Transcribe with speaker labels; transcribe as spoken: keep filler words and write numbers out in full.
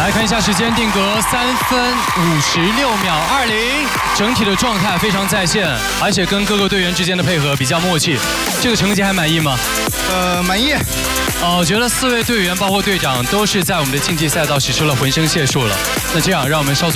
Speaker 1: 来看一下时间，定格三分五十六秒二零，整体的状态非常在线，而且跟各个队员之间的配合比较默契。这个成绩还满意吗？
Speaker 2: 呃，满意。
Speaker 1: 哦，我觉得四位队员包括队长都是在我们的竞技赛道使出了浑身解数了。那这样，让我们稍作。